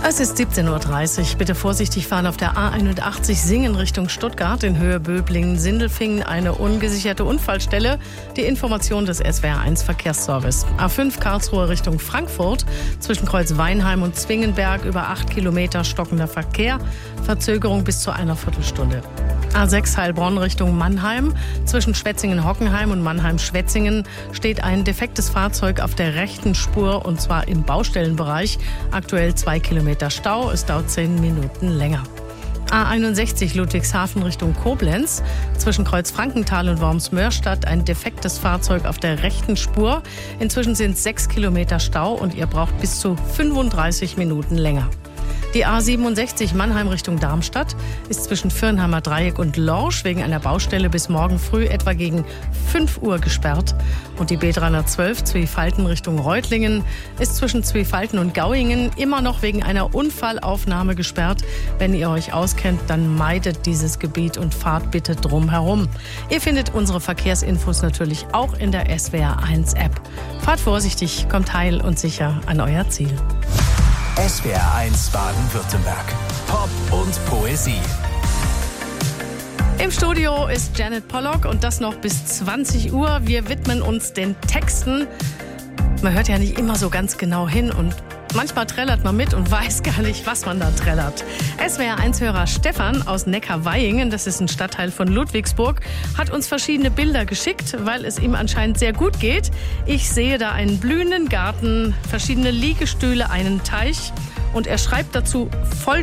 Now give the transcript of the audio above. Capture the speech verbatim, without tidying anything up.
Es ist siebzehn Uhr dreißig. Bitte vorsichtig fahren auf der A einundachtzig Singen Richtung Stuttgart in Höhe Böblingen-Sindelfingen eine ungesicherte Unfallstelle. Die Information des S W R eins Verkehrsservice. A fünf Karlsruhe Richtung Frankfurt zwischen Kreuz Weinheim und Zwingenberg über acht Kilometer stockender Verkehr. Verzögerung bis zu einer Viertelstunde. A sechs Heilbronn Richtung Mannheim. Zwischen Schwetzingen-Hockenheim und Mannheim-Schwetzingen steht ein defektes Fahrzeug auf der rechten Spur und zwar im Baustellenbereich. Aktuell zwei Kilometer Stau. Es dauert zehn Minuten länger. A einundsechzig Ludwigshafen Richtung Koblenz. Zwischen Kreuz Frankenthal und Worms-Mörstadt ein defektes Fahrzeug auf der rechten Spur. Inzwischen sind es sechs Kilometer Stau und ihr braucht bis zu fünfunddreißig Minuten länger. Die A siebenundsechzig Mannheim Richtung Darmstadt ist zwischen Firnheimer Dreieck und Lorsch wegen einer Baustelle bis morgen früh etwa gegen fünf Uhr gesperrt. Und die B dreihundertzwölf Zwiefalten Richtung Reutlingen ist zwischen Zwiefalten und Gauingen immer noch wegen einer Unfallaufnahme gesperrt. Wenn ihr euch auskennt, dann meidet dieses Gebiet und fahrt bitte drum herum. Ihr findet unsere Verkehrsinfos natürlich auch in der S W R eins App. Fahrt vorsichtig, kommt heil und sicher an euer Ziel. S W R eins Baden-Württemberg. Pop und Poesie. Im Studio ist Janet Pollock und das noch bis zwanzig Uhr. Wir widmen uns den Texten. Man hört ja nicht immer so ganz genau hin und manchmal trällert man mit und weiß gar nicht, was man da trällert. S W R eins Hörer Stefan aus Neckarweihingen, das ist ein Stadtteil von Ludwigsburg, hat uns verschiedene Bilder geschickt, weil es ihm anscheinend sehr gut geht. Ich sehe da einen blühenden Garten, verschiedene Liegestühle, einen Teich und er schreibt dazu voll